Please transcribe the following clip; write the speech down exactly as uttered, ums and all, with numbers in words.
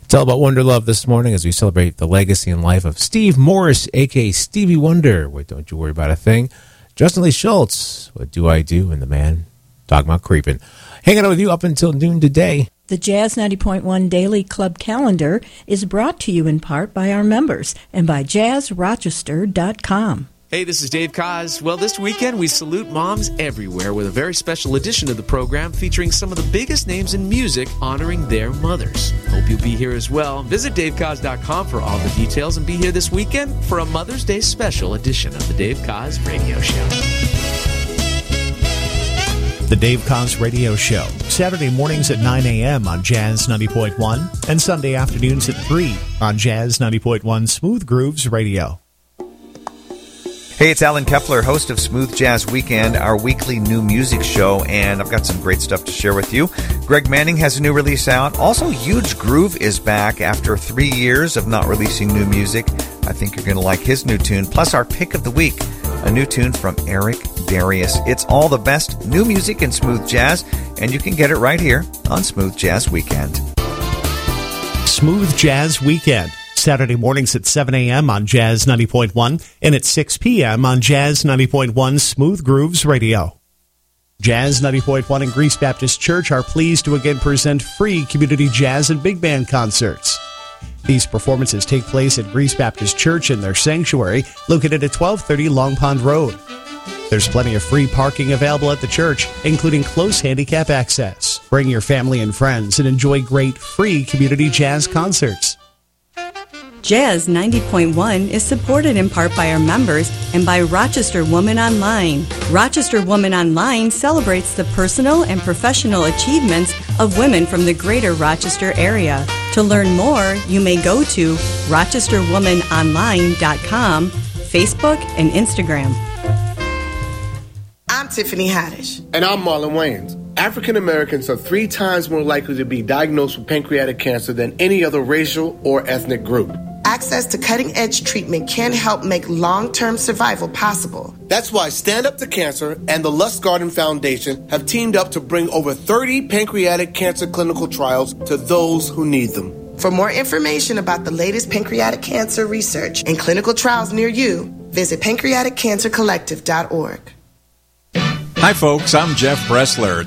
It's all about Wonder Love this morning as we celebrate the legacy and life of Steve Morris, a k a. Stevie Wonder. Wait, don't you worry about a thing. Justin Lee Schultz, What Do I Do? And the man talking about creeping. Hanging out with you up until noon today. The Jazz ninety point one Daily Club Calendar is brought to you in part by our members and by jazz rochester dot com. Hey, this is Dave Koz. Well, this weekend we salute moms everywhere with a very special edition of the program featuring some of the biggest names in music honoring their mothers. Hope you'll be here as well. Visit dave koz dot com for all the details and be here this weekend for a Mother's Day special edition of the Dave Koz Radio Show. The Dave Koz Radio Show, Saturday mornings at nine a.m. on Jazz ninety point one and Sunday afternoons at three on Jazz ninety point one Smooth Grooves Radio. Hey, it's Alan Kepler, host of Smooth Jazz Weekend, our weekly new music show, and I've got some great stuff to share with you. Greg Manning has a new release out. Also, Huge Groove is back after three years of not releasing new music. I think you're going to like his new tune, plus our pick of the week, a new tune from Eric Darius. It's all the best new music in smooth jazz, and you can get it right here on Smooth Jazz Weekend. Smooth Jazz Weekend, Saturday mornings at seven a.m. on Jazz ninety point one and at six p.m. on Jazz ninety point one Smooth Grooves Radio. Jazz ninety point one and Greece Baptist Church are pleased to again present free community jazz and big band concerts. These performances take place at Greece Baptist Church in their sanctuary, located at twelve thirty Long Pond Road. There's plenty of free parking available at the church, including close handicap access. Bring your family and friends and enjoy great free community jazz concerts. Jazz ninety point one is supported in part by our members and by Rochester Woman Online. Rochester Woman Online celebrates the personal and professional achievements of women from the greater Rochester area. To learn more, you may go to rochester woman online dot com, Facebook, and Instagram. I'm Tiffany Haddish. And I'm Marlon Wayans. African Americans are three times more likely to be diagnosed with pancreatic cancer than any other racial or ethnic group. Access to cutting-edge treatment can help make long-term survival possible. That's why Stand Up to Cancer and the Lust Garden Foundation have teamed up to bring over thirty pancreatic cancer clinical trials to those who need them. For more information about the latest pancreatic cancer research and clinical trials near you, visit pancreatic cancer collective dot org. Hi, folks. I'm Jeff Bressler.